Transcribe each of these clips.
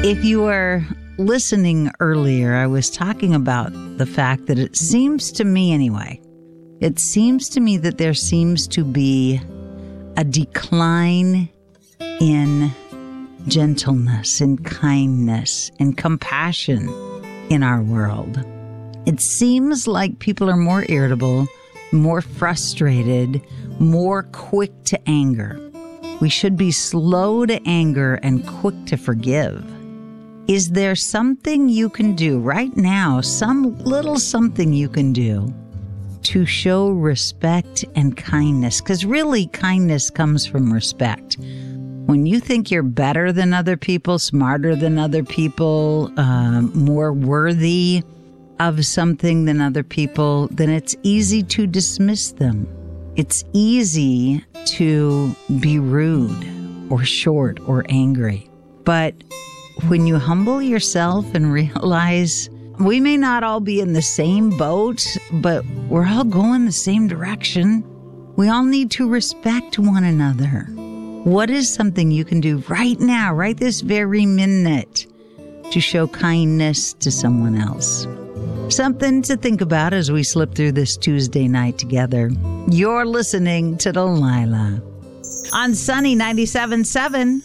If you were listening earlier, I was talking about the fact that it seems to me anyway, it seems to me that there seems to be a decline in gentleness and kindness and compassion in our world. It seems like people are more irritable, more frustrated, more quick to anger. We should be slow to anger and quick to forgive. Is there something you can do right now, some little something you can do to show respect and kindness? Because really, kindness comes from respect. When you think you're better than other people, smarter than other people, more worthy of something than other people, then it's easy to dismiss them. It's easy to be rude or short or angry. But when you humble yourself and realize we may not all be in the same boat, but we're all going the same direction. We all need to respect one another. What is something you can do right now, right this very minute, to show kindness to someone else? Something to think about as we slip through this Tuesday night together. You're listening to Delilah on Sunny 97.7.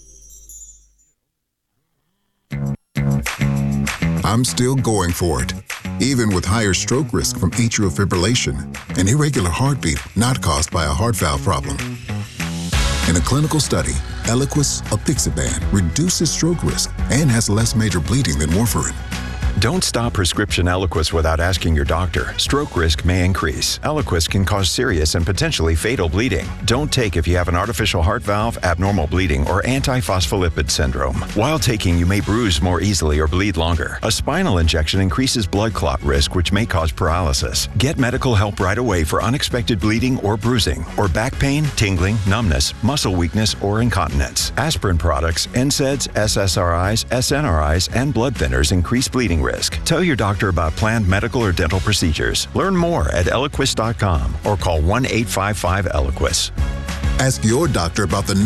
I'm still going for it, even with higher stroke risk from atrial fibrillation, an irregular heartbeat not caused by a heart valve problem. In a clinical study, Eliquis apixaban reduces stroke risk and has less major bleeding than warfarin. Don't stop prescription Eliquis without asking your doctor. Stroke risk may increase. Eliquis can cause serious and potentially fatal bleeding. Don't take if you have an artificial heart valve, abnormal bleeding, or antiphospholipid syndrome. While taking, you may bruise more easily or bleed longer. A spinal injection increases blood clot risk, which may cause paralysis. Get medical help right away for unexpected bleeding or bruising, or back pain, tingling, numbness, muscle weakness, or incontinence. Aspirin products, NSAIDs, SSRIs, SNRIs, and blood thinners increase bleeding risk. Tell your doctor about planned medical or dental procedures. Learn more at Eliquis.com or call 1-855-ELIQUIS. Ask your doctor about the